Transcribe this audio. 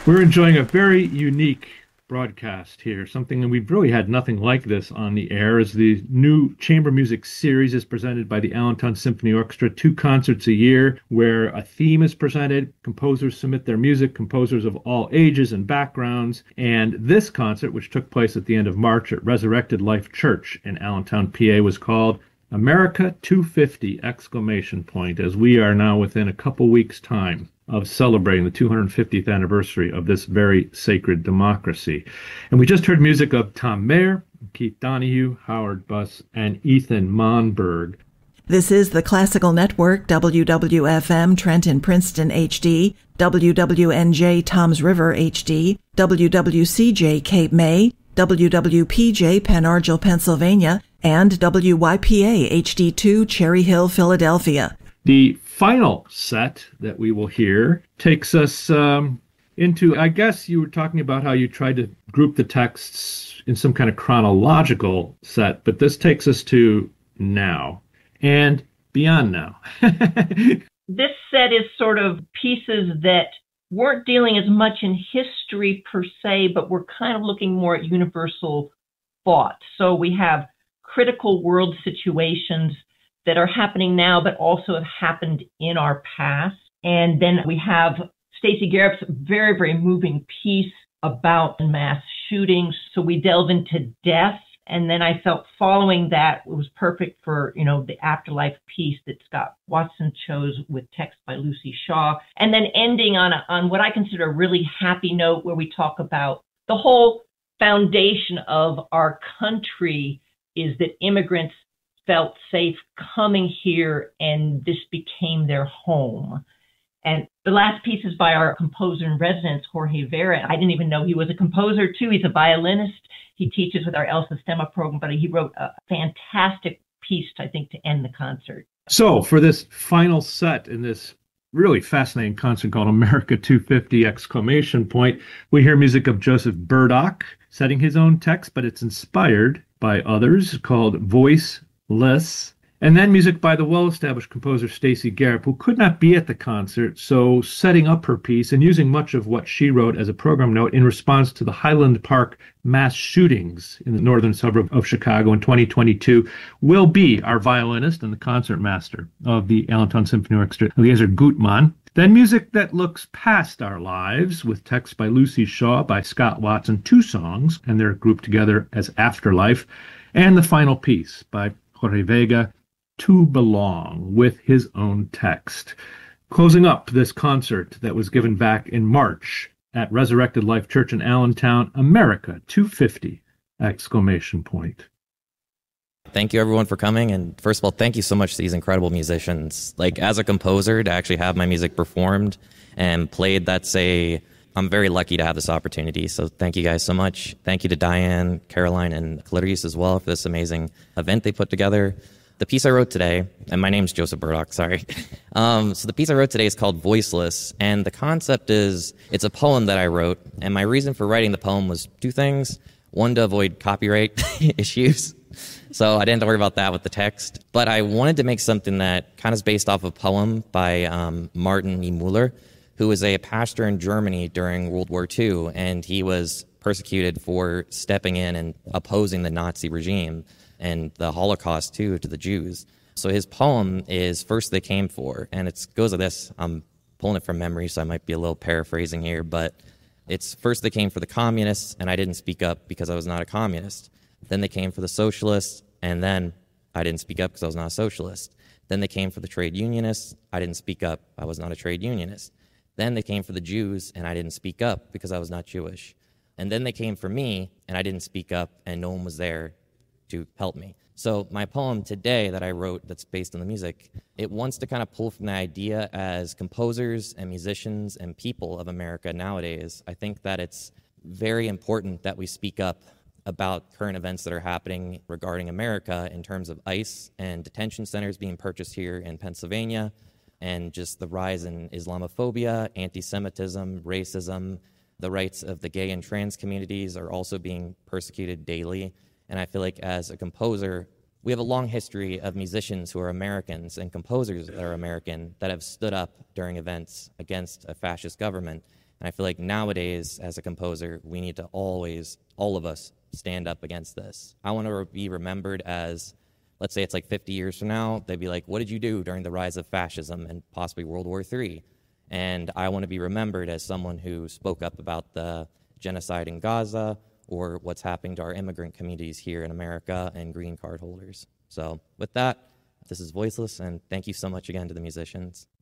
We're enjoying a very unique broadcast here. Something that we've really had nothing like this on the air is the new chamber music series is presented by the Allentown Symphony Orchestra, two concerts a year where a theme is presented. Composers submit their music, composers of all ages and backgrounds. And this concert, which took place at the end of March at Resurrected Life Church in Allentown, PA, was called America 250 exclamation point, as we are now within a couple weeks' time of celebrating the 250th anniversary of this very sacred democracy. And we just heard music of Tom Mayer, Keith Donahue, Howard Buss, and Ethan Monberg. This is the Classical Network, WWFM Trenton Princeton HD, WWNJ Toms River HD, WWCJ Cape May, WWPJ Pen Argyl, Pennsylvania, and WYPA HD2 Cherry Hill, Philadelphia. The final set that we will hear takes us into, I guess you were talking about how you tried to group the texts in some kind of chronological set, but this takes us to now and beyond now. This set is sort of pieces that weren't dealing as much in history per se, but we're kind of looking more at universal thought. So we have critical world situations that are happening now, but also have happened in our past. And then we have Stacey Garrett's very, very moving piece about mass shootings. So we delve into death. And then I felt following that it was perfect for, the afterlife piece that Scott Watson chose with text by Lucy Shaw. And then ending on what I consider a really happy note where we talk about the whole foundation of our country is that immigrants felt safe coming here and this became their home. And the last piece is by our composer in residence, Jorge Vera. I didn't even know he was a composer too. He's a violinist. He teaches with our El Sistema program, but he wrote a fantastic piece, I think, to end the concert. So for this final set in this really fascinating concert called America 250 exclamation point, we hear music of Joseph Burdock setting his own text, but it's inspired by others, called Voiceless. And then music by the well-established composer Stacey Garrett, who could not be at the concert, so setting up her piece and using much of what she wrote as a program note in response to the Highland Park mass shootings in the northern suburb of Chicago in 2022, will be our violinist and the concert master of the Allentown Symphony Orchestra, Eliezer Gutmann. Then music that looks past our lives, with text by Lucy Shaw, by Scott Watson, two songs, and they're grouped together as Afterlife, and the final piece by Jorge Vega, To Belong, with his own text. Closing up this concert that was given back in March at Resurrected Life Church in Allentown, America 250 exclamation point. Thank you, everyone, for coming. And first of all, thank you so much to these incredible musicians. Like, as a composer, to actually have my music performed and played, I'm very lucky to have this opportunity. So thank you guys so much. Thank you to Diane, Caroline, and Clarice as well for this amazing event they put together. The piece I wrote today, and my name's Joseph Burdock, sorry. So the piece I wrote today is called Voiceless, and the concept is, it's a poem that I wrote, and my reason for writing the poem was two things. One, to avoid copyright issues, so I didn't have to worry about that with the text. But I wanted to make something that kind of is based off a poem by Martin E. Muller, who was a pastor in Germany during World War II, and he was persecuted for stepping in and opposing the Nazi regime and the Holocaust, too, to the Jews. So his poem is First They Came For, and it goes like this. I'm pulling it from memory, so I might be a little paraphrasing here, but it's first they came for the communists, and I didn't speak up because I was not a communist. Then they came for the socialists, and then I didn't speak up because I was not a socialist. Then they came for the trade unionists. I didn't speak up. I was not a trade unionist. Then they came for the Jews, and I didn't speak up because I was not Jewish. And then they came for me, and I didn't speak up, and no one was there to help me. So my poem today that I wrote that's based on the music, it wants to kind of pull from the idea as composers and musicians and people of America nowadays. I think that it's very important that we speak up about current events that are happening regarding America in terms of ICE and detention centers being purchased here in Pennsylvania, and just the rise in Islamophobia, anti-Semitism, racism. The rights of the gay and trans communities are also being persecuted daily. And I feel like as a composer, we have a long history of musicians who are Americans and composers that are American that have stood up during events against a fascist government. And I feel like nowadays, as a composer, we need to always, all of us, stand up against this. I want to be remembered as, let's say it's like 50 years from now, they'd be like, what did you do during the rise of fascism and possibly World War III? And I want to be remembered as someone who spoke up about the genocide in Gaza or what's happening to our immigrant communities here in America and green card holders. So with that, this is Voiceless, and thank you so much again to the musicians.